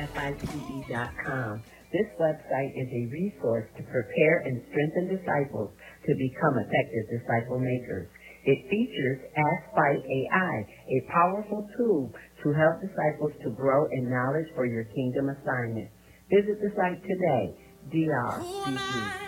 drfice.com. This website is a resource to prepare and strengthen disciples to become effective disciple makers. It features Ask Fight AI, a powerful tool to help disciples to grow in knowledge for your kingdom assignment. Visit the site today, drcg.